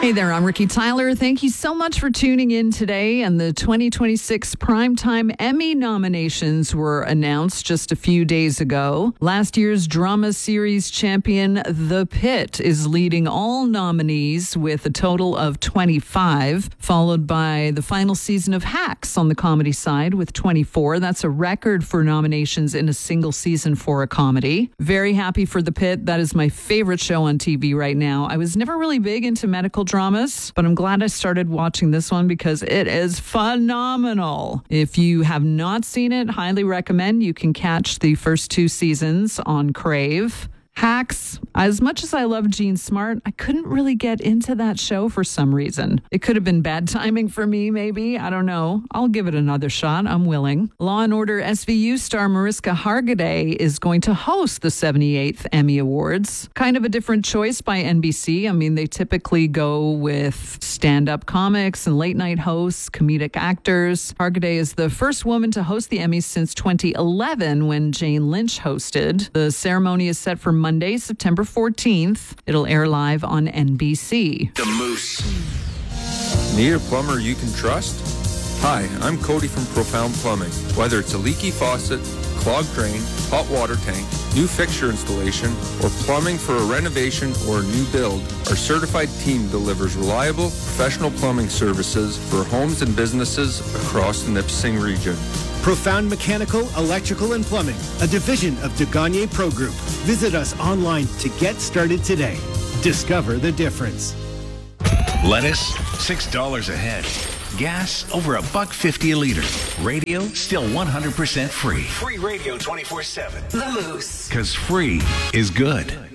Hey there, I'm Ricky Tyler. Thank you so much for tuning in today. And the 2026 Primetime Emmy nominations were announced just a few days ago. Last year's drama series champion, The Pitt, is leading all nominees with a total of 25, followed by the final season of Hacks on the comedy side with 24. That's a record for nominations in a single season for a comedy. Very happy for The Pitt. That is my favorite show on TV right now. I was never really big into medical dramas, but I'm glad I started watching this one because it is phenomenal. If you have not seen it, highly recommend. You can catch the first 2 seasons on Crave. Hacks, as much as I love Jean Smart, I couldn't really get into that show for some reason. It could have been bad timing for me, maybe. I don't know. I'll give it another shot. I'm willing. Law & Order SVU star Mariska Hargitay is going to host the 78th Emmy Awards. Kind of a different choice by NBC. I mean, they typically go with stand-up comics and late-night hosts, comedic actors. Hargitay is the first woman to host the Emmys since 2011 when Jane Lynch hosted. The ceremony is set for Monday, September 14th. It'll air live on NBC. The Moose. Need a plumber you can trust? Hi, I'm Cody from Profound Plumbing. Whether it's a leaky faucet, clogged drain, hot water tank, new fixture installation, or plumbing for a renovation or a new build, our certified team delivers reliable, professional plumbing services for homes and businesses across the Nipissing region. Profound Mechanical, Electrical, and Plumbing, a division of DeGagne Pro Group. Visit us online to get started today. Discover the difference. Lettuce, $6 a head. Gas, over $1.50 a liter. Radio, still 100% free. Free radio 24/7. The Moose. Because free is good.